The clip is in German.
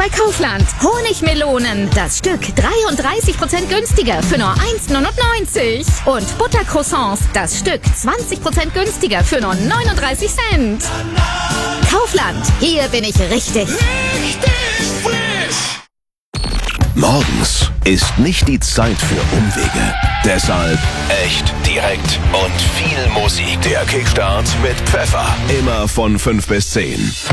bei Kaufland. Honigmelonen, das Stück 33% günstiger für nur 1,99 €. Und Buttercroissants, das Stück 20% günstiger für nur 39 Cent. Kaufland, hier bin ich richtig. Richtig frisch! Morgens ist nicht die Zeit für Umwege. Deshalb echt direkt und viel Musik. Der Kickstart mit Pfeffer. Immer von 5 bis 10.